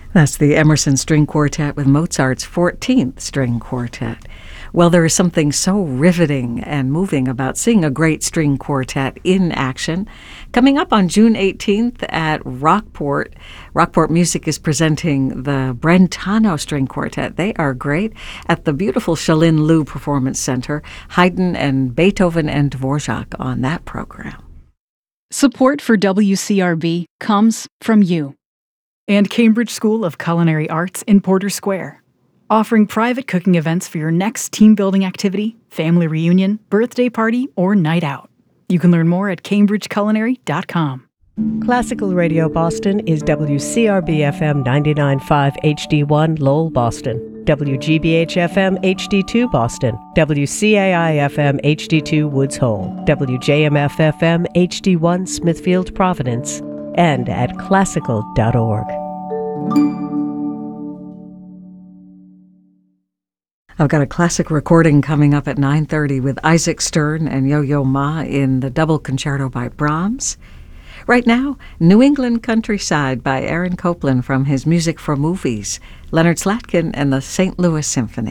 That's the Emerson String Quartet with Mozart's 14th String Quartet. Well, there is something so riveting and moving about seeing a great string quartet in action. Coming up on June 18th at Rockport, Rockport Music is presenting the Brentano String Quartet. They are great at the beautiful Shalin Liu Performance Center. Haydn and Beethoven and Dvorak on that program. Support for WCRB comes from you and Cambridge School of Culinary Arts in Porter Square, offering private cooking events for your next team-building activity, family reunion, birthday party, or night out. You can learn more at cambridgeculinary.com. Classical Radio Boston is WCRB-FM 99.5 HD1 Lowell, Boston, WGBH-FM HD2 Boston, WCAI-FM HD2 Woods Hole, WJMF-FM HD1 Smithfield, Providence, and at classical.org. I've got a classic recording coming up at 9:30 with Isaac Stern and Yo-Yo Ma in the Double Concerto by Brahms. Right now, New England Countryside by Aaron Copland from his Music for Movies, Leonard Slatkin and the St. Louis Symphony.